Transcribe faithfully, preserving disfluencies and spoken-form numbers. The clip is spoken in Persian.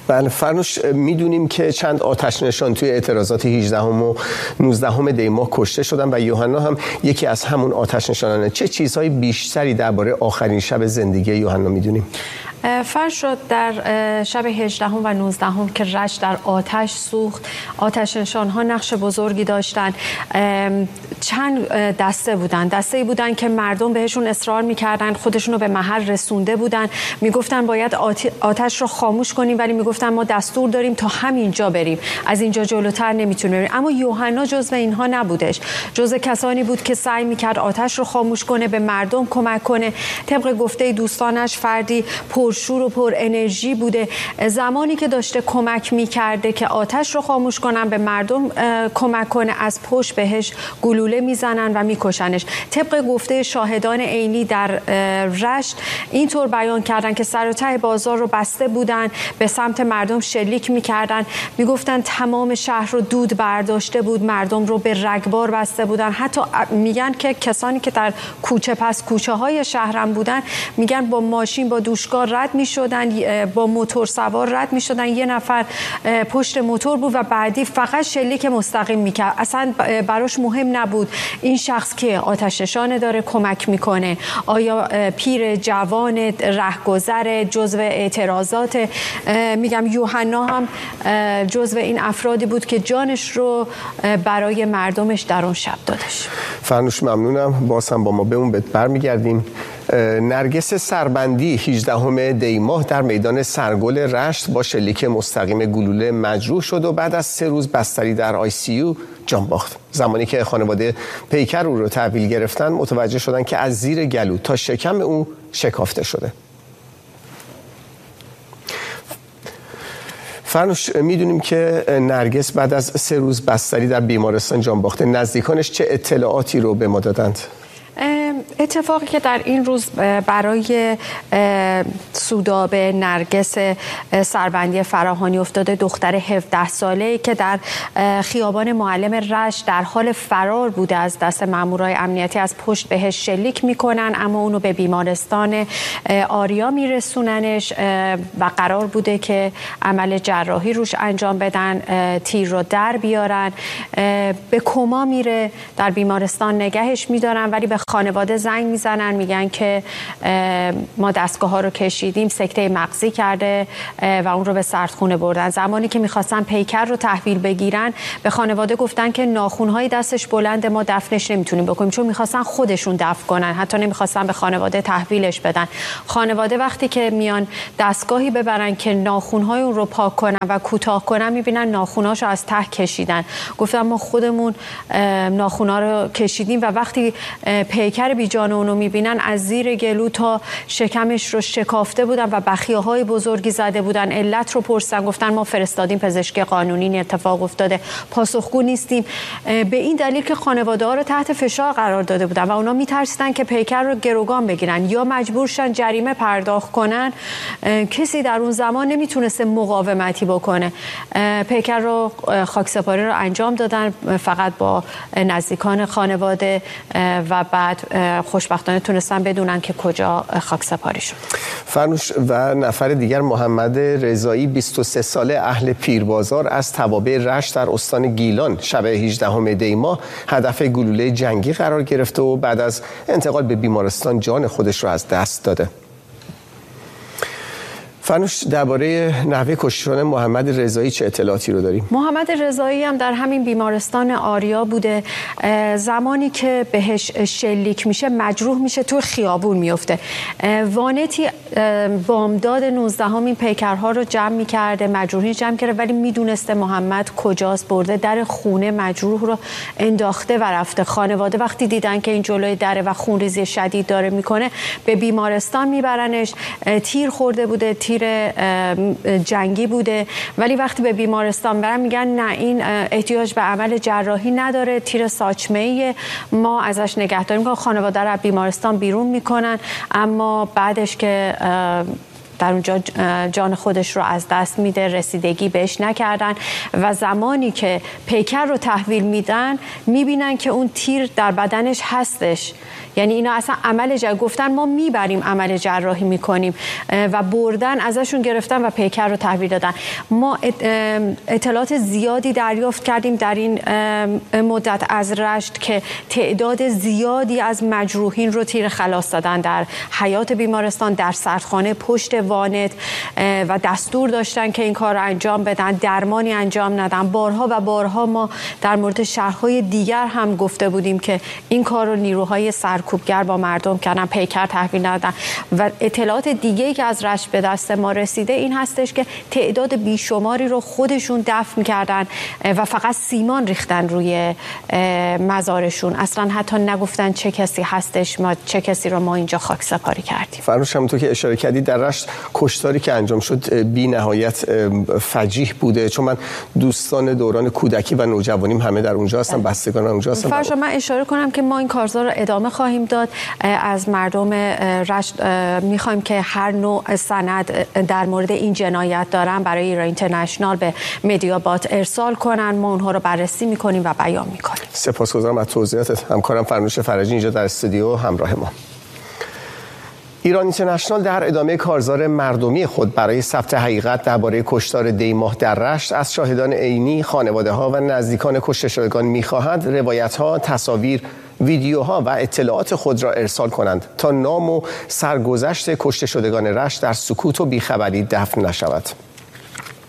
بله فرنوش، میدونیم که چند آتش نشان توی اعتراضات هجدهم و نوزدهم دی ماه کشته شدن و یوحنا هم یکی از همون آتش نشانانه. چه چیزهای بیشتری درباره آخرین شب زندگی یوحنا میدونیم؟ فرشاد، در شب هجدهم و نوزدهم که رشت در آتش سوخت، آتش نشان‌ها نقش بزرگی داشتن. چند دسته بودن دسته بودن که مردم بهشون اصرار میکردن، خودشون رو به محل رسونده بودن، میگفتن باید آتش رو خاموش کنیم، ولی میگفتن ما دستور داریم تا همینجا بریم، از اینجا جلوتر نمیتونیم بریم. اما یوحنا جزو اینها نبودش، جزو کسانی بود که سعی میکرد آتش رو خاموش کنه، به مردم کمک کنه. طبق گفته دوستانش فردی پرشور و پر انرژی بوده. زمانی که داشته کمک میکرده که آتش رو خاموش کنن، به مردم کمک کنه، از پشت بهش گلوله میزنن و میکشنش. طبق گفته شاهدان عینی در رشت اینطور بیان کردن که سر و ته بازار رو بسته بودن، به سمت مردم شلیک میکردن، میگفتن تمام شهر رو دود برداشته بود، مردم رو به رگبار بسته بودن. حتی میگن که کسانی که در کوچه پس کوچه های شهرم بودن، میگن با ماشین با دوشکار رد میشدن، با موتور سوار رد میشدن، یه نفر پشت موتور بود و بعدی فقط شلیک مستقیم میکرد، اصلا براش مهم نبود این شخص که آتش نشانه داره کمک میکنه، آیا پیر، جوان، رهگذر، جزو اعتراضات. میگم یوحنا هم جزو این افرادی بود که جانش رو برای مردمش در اون شب دادش. فرنوش ممنونم، باز هم با ما به اون برمیگردیم. نرگس سربندی هجدهم دی ماه در میدان سرگل رشت با شلیک مستقیم گلوله مجروح شد و بعد از سه روز بستری در آی سی یو جان باخت. زمانی که خانواده پیکر او رو تحویل گرفتن، متوجه شدن که از زیر گلو تا شکم او شکافته شده. فرنوش، میدونیم که نرگس بعد از سه روز بستری در بیمارستان جان باخته. نزدیکانش چه اطلاعاتی رو به ما دادند؟ اتفاقی که در این روز برای سودابه نرگس سربندی فراهانی افتاده، دختر هفده ساله‌ای که در خیابان معلم رشت در حال فرار بوده از دست مامورای امنیتی، از پشت بهش شلیک میکنن، اما اونو به بیمارستان آریا میرسوننش و قرار بوده که عمل جراحی روش انجام بدن، تیر رو در بیارن. به کما میره، در بیمارستان نگهش میدارن، ولی به خانواده زنگ میزنن، میگن که ما دستگاه ها رو کشیدیم، سکته مغزی کرده و اون رو به سردخونه بردن. زمانی که میخواستن پیکر رو تحویل بگیرن، به خانواده گفتن که ناخونهای دستش بلنده، ما دفنش نمیتونیم بکنیم، چون میخواستن خودشون دفن کنن، حتی نمیخواستن به خانواده تحویلش بدن. خانواده وقتی که میان دستگاهی ببرن که ناخونهای اون رو پاک کنن و کوتاه کنن، میبینن ناخونهاشو از ته کشیدن. گفتن ما خودمون ناخونها رو کشیدیم و وقتی پیکر بی جان اونو میبینن، از زیر گلو تا شکمش رو شکافته بودن و بخیه‌های بزرگی زده بودن. علت رو پرسیدن، گفتن ما فرستادیم پزشکی قانونی، این اتفاق افتاده، پاسخگو نیستیم. به این دلیل که خانواده ها رو تحت فشار قرار داده بودن و اونا میترسیدن که پیکر رو گروگان بگیرن یا مجبور شن جریمه پرداخت کنن. کسی در اون زمان نمیتونسته مقاومتی بکنه. پیکر رو خاکسپاری رو انجام دادن، فقط با نزدیکان خانواده، و بعد خوشبختانه تونستن بدونن که کجا خاکسپاری شد. فرنوش، و نفر دیگر محمد رضایی بیست و سه ساله اهل پیربازار از توابع رشت در استان گیلان شب هجدهم دی ماه هدف گلوله جنگی قرار گرفته و بعد از انتقال به بیمارستان جان خودش را از دست داده. فرنوش، درباره نحوه کشته شدن محمد رضایی چه اطلاعاتی رو داریم؟ محمد رضایی هم در همین بیمارستان آریا بوده. زمانی که بهش شلیک میشه، مجروح میشه، تو خیابون میفته. وانتی بامداد نوزدهم این پیکرها رو جمع میکرده، مجروحی جمع کرده، ولی میدونسته محمد کجاست، برده در خونه مجروح رو انداخته و رفته. خانواده وقتی دیدن که این جلوی دره و خونریزی شدید داره میکنه، به بیمارستان میبرنش. تیر خورده بوده، تیر جنگی بوده، ولی وقتی به بیمارستان برن میگن نه، این احتیاج به عمل جراحی نداره، تیر ساچمه‌ای، ما ازش نگهداری میکنیم. خانواده رو از بیمارستان بیرون میکنن، اما بعدش که در اونجا جان خودش رو از دست میده، رسیدگی بهش نکردن و زمانی که پیکر رو تحویل میدن میبینن که اون تیر در بدنش هستش. یعنی اینا اصلا عمل جراحی گفتن ما میبریم عمل جراحی میکنیم و بردن ازشون گرفتن و پیکر رو تحویل دادن. ما اطلاعات زیادی دریافت کردیم در این مدت از رشت که تعداد زیادی از مجروحین رو تیر خلاص دادن در حیاط بیمارستان، در سردخانه، پشت وانت و دستور داشتن که این کار رو انجام بدن، درمانی انجام ندن. بارها و بارها ما در مورد شهرهای دیگر هم گفته بودیم که این کار رو نیروهای سرکوبگر با مردم کردن، پیکر تحویل ندادن. و اطلاعات دیگه‌ای که از رشت به دست ما رسیده این هستش که تعداد بیشماری رو خودشون دفن کردن و فقط سیمان ریختن روی مزارشون، اصلا حتی نگفتن چه کسی هستش، ما چه کسی رو ما اینجا خاک سپاری کردیم. فرموش همونطور که اشاره کردید در رشت کشتاری که انجام شد بی نهایت فجیح بوده، چون من دوستان دوران کودکی و نوجوانیم همه در اونجا هستن، بستگان اونجا هستن. فرشا من اشاره کنم که ما این کارزار رو ادامه خواهیم داد. از مردم رشت میخوایم که هر نوع سند در مورد این جنایت دارن برای ایران اینترنشنال به مدیابات ارسال کنن، ما اونها رو بررسی میکنیم و بیان میکنیم. سپاسگزارم از توضیحاتت. همکارم فرنوش فرجی اینجا در استودیو همراه ما. ایران اینترنشنال در ادامه کارزار مردمی خود برای ثبت حقیقت درباره کشتار دیماه در رشت از شاهدان عینی، خانواده‌ها و نزدیکان کشته شدگان می‌خواهد روایت‌ها، تصاویر، ویدیوها و اطلاعات خود را ارسال کنند تا نام و سرگذشت کشته شدگان رشت در سکوت و بیخبری دفن نشود.